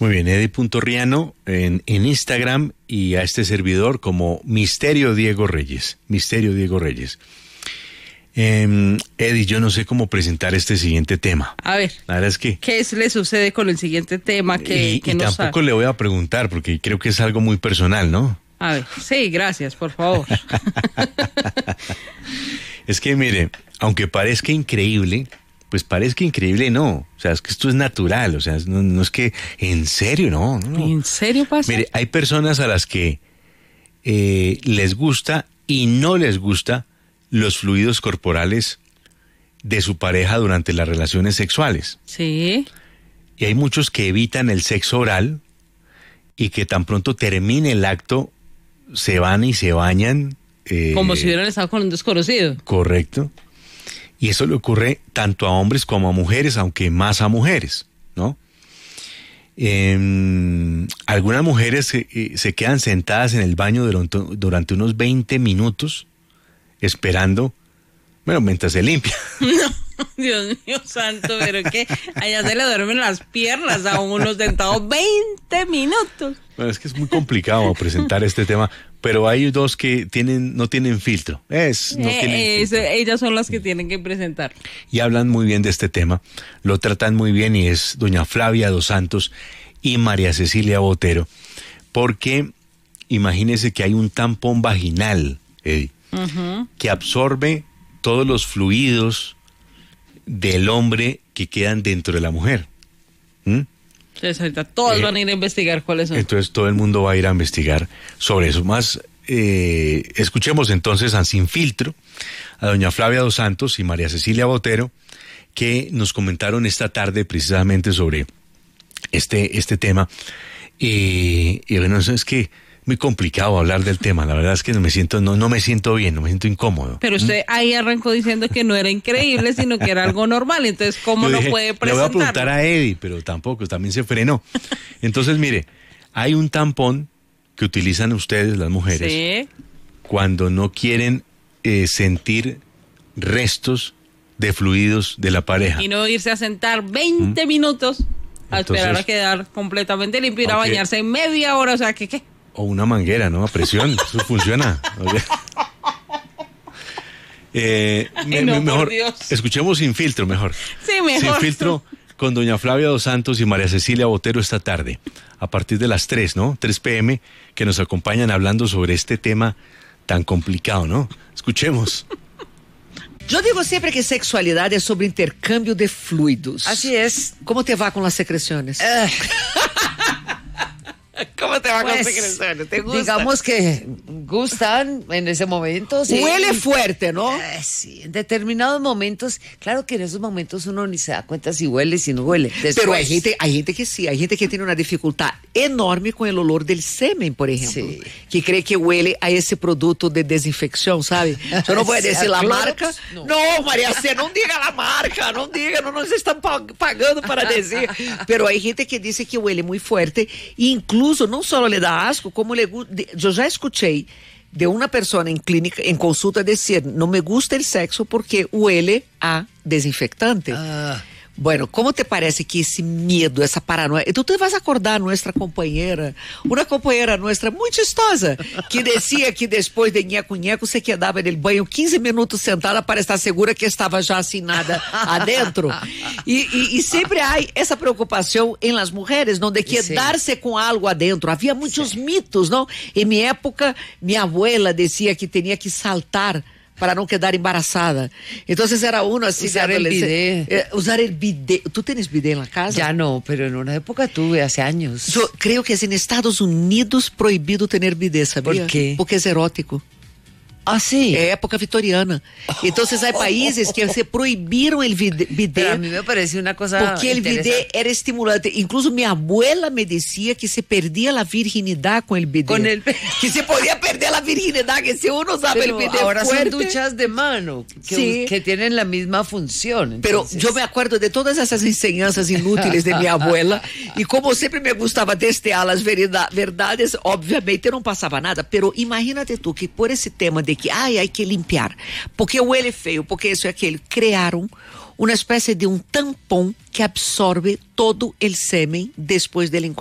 Muy bien, Edi.Riano en Instagram y a este servidor como Misterio Diego Reyes. Misterio Diego Reyes. Edi, yo no sé cómo presentar este siguiente tema. A ver, la verdad es que ¿qué le sucede con el siguiente tema que y nos tampoco le voy a preguntar porque creo que es algo muy personal, ¿no? A ver, sí, gracias, por favor. Es que mire, aunque parezca increíble, pues parezca increíble, no. O sea, es que esto es natural, o sea, no es que, en serio, no. ¿En serio pasa? Mire, hay personas a las que les gusta y no les gusta los fluidos corporales de su pareja durante las relaciones sexuales. Sí. Y hay muchos que evitan el sexo oral y que tan pronto termine el acto se van y se bañan. Como si hubieran estado con un desconocido. Correcto. Y eso le ocurre tanto a hombres como a mujeres, aunque más a mujeres, ¿no? Algunas mujeres se quedan sentadas en el baño durante unos 20 minutos esperando, bueno, mientras se limpia. No, Dios mío santo, pero que allá se le duermen las piernas a uno sentado 20 minutos. Bueno, es que es muy complicado presentar este tema, pero hay dos que no tienen filtro. Ellas son las que tienen que presentar. Y hablan muy bien de este tema, lo tratan muy bien y es doña Flavia dos Santos y María Cecilia Botero, porque imagínese que hay un tampón vaginal, Eddie, que absorbe todos los fluidos del hombre que quedan dentro de la mujer. Entonces ahorita todos van a ir a investigar cuáles son. Entonces todo el mundo va a ir a investigar sobre eso. Más escuchemos entonces a Sin Filtro, a doña Flavia dos Santos y María Cecilia Botero, que nos comentaron esta tarde precisamente sobre este tema. Y bueno, es que muy complicado hablar del tema, la verdad es que no me siento bien, no me siento incómodo. Pero usted ahí arrancó diciendo que no era increíble, sino que era algo normal, entonces ¿cómo no puede presentarlo? Le voy a preguntar a Eddie, pero también se frenó. Entonces, mire, hay un tampón que utilizan ustedes, las mujeres, ¿sí?, cuando no quieren sentir restos de fluidos de la pareja. Y no irse a sentar 20 minutos a esperar a quedar completamente limpio, ir a bañarse en media hora, o sea, ¿qué? O una manguera, ¿no? A presión, eso funciona. Mejor, escuchemos Sin Filtro, mejor. Sí, mejor. Sin Filtro con doña Flavia dos Santos y María Cecilia Botero esta tarde, a partir de las 3, ¿no? 3 p.m., que nos acompañan hablando sobre este tema tan complicado, ¿no? Escuchemos. Yo digo siempre que sexualidad es sobre intercambio de fluidos. Así es. ¿Cómo te va con las secreciones? ¿Cómo te va con secreciones? ¿Te gusta? Digamos que gustan en ese momento. Sí. Huele fuerte, ¿no? Sí, en determinados momentos. Claro que en esos momentos uno ni se da cuenta si huele, si no huele. Después. Pero hay gente que sí, hay gente que tiene una dificultad enorme con el olor del semen, por ejemplo. Sí. Que cree que huele a ese producto de desinfección, ¿sabe? Yo no voy a decir la marca. No, María C, no diga la marca, no nos están pagando para decir. Pero hay gente que dice que huele muy fuerte, incluso no solo le da asco, como le gusta. Yo ya escuché de una persona en clínica, en consulta, decir, no me gusta el sexo porque huele a desinfectante. Bueno, ¿cómo te parece que ese miedo, esa paranoia? Tú te vas a acordar nuestra compañera, una compañera nuestra muy chistosa, que decía que después de ñeco se quedaba en el baño 15 minutos sentada para estar segura que estaba ya sin nada adentro. Y siempre hay esa preocupación en las mujeres, ¿no? De quedarse con algo adentro. Había muchos mitos, ¿no? En mi época, mi abuela decía que tenía que saltar para no quedar embarazada. Entonces era uno así. Usar el bidet. Usar el bidet. ¿Tú tienes bidet en la casa? Ya no, pero en una época tuve, hace años. Yo creo que es en Estados Unidos prohibido tener bidet, ¿sabía? ¿Por qué? Porque es erótico. Ah, sí. É época vitoriana. Entonces hay países que se prohibieron el bidet. Pero a mí me parece una cosa porque el bidet era estimulante. Incluso mi abuela me decía que se perdía la virginidad con el bidet. Que se podía perder la virginidad, que si uno sabe el bidet ahora fuerte. son duchas de mano que tienen la misma función. Entonces. Pero yo me acuerdo de todas esas enseñanzas inútiles de mi abuela y como siempre me gustaba testear las verdades, obviamente no pasaba nada. Pero imagínate tú que por ese tema de que hay que limpiar, porque huele feo, porque eso y aquello, crearon una especie de un tampón que absorbe todo el semen después del encuentro.